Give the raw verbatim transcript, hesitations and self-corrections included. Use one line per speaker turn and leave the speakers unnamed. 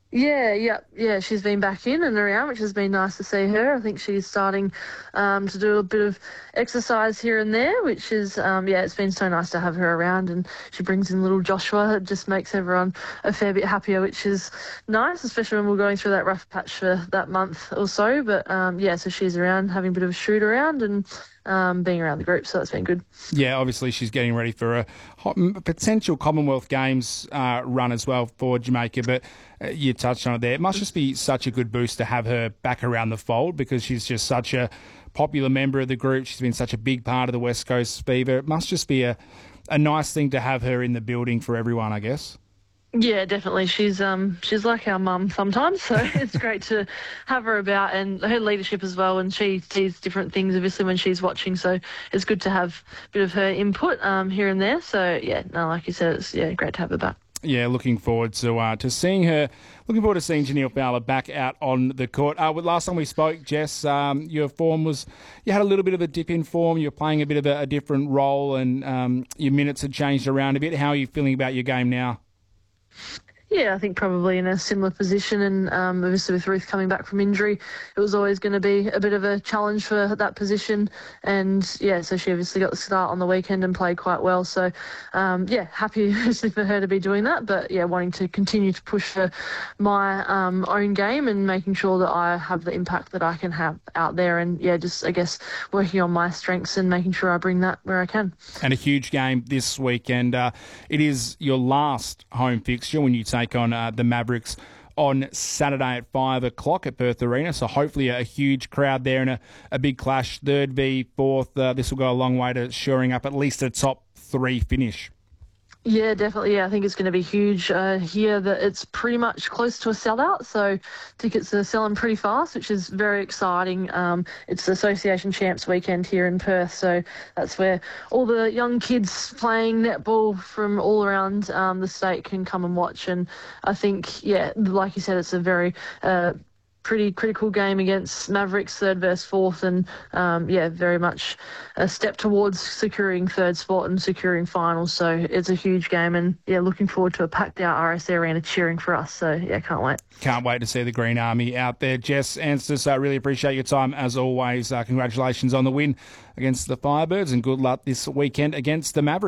Yeah, yeah, yeah. She's been back in and around, which has been nice to see her. I think she's starting um, to do a bit of exercise here and there, which is, um, yeah, it's been so nice to have her around. And she brings in little Joshua. It just makes everyone a fair bit happier, which is nice, especially when we're going through that rough patch for that month or so. But um, yeah, so she's around, having a bit of a shoot around and um, being around the group, so that's been good.
Yeah, obviously she's getting ready for a hot, potential Commonwealth Games uh, run as well for Jamaica, but uh, you touched on it there. It must just be such a good boost to have her back around the fold because she's just such a popular member of the group. She's been such a big part of the West Coast Fever. It must just be a, a nice thing to have her in the building for everyone, I guess.
Yeah, definitely. She's um she's like our mum sometimes, so it's great to have her about and her leadership as well. And she sees different things, obviously, when she's watching. So it's good to have a bit of her input um here and there. So yeah, no, like you said, it's yeah great to have her back.
Yeah, looking forward to uh, to seeing her. Looking forward to seeing Janelle Fowler back out on the court. Uh, last time we spoke, Jess, um, your form was you had a little bit of a dip in form. You're playing a bit of a, a different role, and um, your minutes had changed around a bit. How are you feeling about your game now?
Yeah, I think probably in a similar position, and um, obviously with Ruth coming back from injury, it was always going to be a bit of a challenge for that position. And yeah, so she obviously got the start on the weekend and played quite well. So um, yeah, happy obviously for her to be doing that, but yeah, wanting to continue to push for my um, own game and making sure that I have the impact that I can have out there. And yeah, just I guess working on my strengths and making sure I bring that where I can.
And a huge game this weekend. Uh, it is your last home fixture when you take take on uh, the Mavericks on Saturday at five o'clock at Perth Arena. So hopefully a, a huge crowd there and a, a big clash. Third v fourth. Uh, this will go a long way to shoring up at least a top three finish.
Yeah, definitely. Yeah, I think it's going to be huge uh, here. That it's pretty much close to a sellout, so tickets are selling pretty fast, which is very exciting. Um, it's the Association Champs weekend here in Perth, so that's where all the young kids playing netball from all around um, the state can come and watch. And I think, yeah, like you said, it's a very uh, pretty critical game against Mavericks, third versus fourth, and um, yeah, very much a step towards securing third spot and securing finals. So it's a huge game, and yeah, looking forward to a packed out R S A arena cheering for us. So yeah, can't wait.
Can't wait to see the Green Army out there. Jess Anstice, I really appreciate your time as always. Uh, congratulations on the win against the Firebirds, and good luck this weekend against the Mavericks.